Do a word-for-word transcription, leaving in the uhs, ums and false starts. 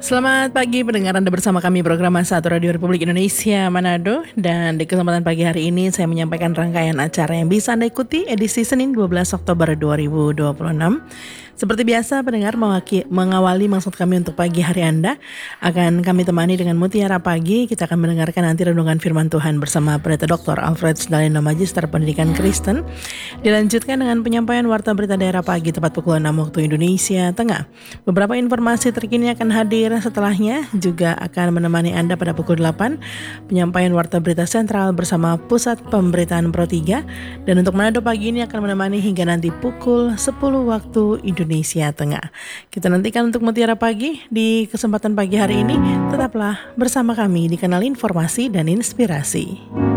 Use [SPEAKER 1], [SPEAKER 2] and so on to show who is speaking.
[SPEAKER 1] Selamat pagi pendengar, Anda bersama kami program satu Radio Republik Indonesia Manado. Dan di kesempatan pagi hari ini saya menyampaikan rangkaian acara yang bisa Anda ikuti edisi Senin dua belas Oktober dua ribu dua puluh enam. Seperti biasa pendengar, mewaki- mengawali maksud kami untuk pagi hari Anda akan kami temani dengan Mutiara Pagi. Kita akan mendengarkan nanti renungan firman Tuhan bersama Pendeta Doktor Alfred Sdaleno, Magister Pendidikan Kristen. Dilanjutkan dengan penyampaian Warta Berita Daerah Pagi tepat pukul enam waktu Indonesia Tengah. Beberapa informasi terkini akan hadir setelahnya, juga akan menemani Anda pada pukul delapan penyampaian Warta Berita Sentral bersama Pusat Pemberitaan Pro tiga. Dan untuk Manado pagi ini akan menemani hingga nanti pukul sepuluh waktu Indonesia Tengah. Kita nantikan untuk Mutiara Pagi di kesempatan pagi hari ini. Tetaplah bersama kami di kanal Informasi dan Inspirasi.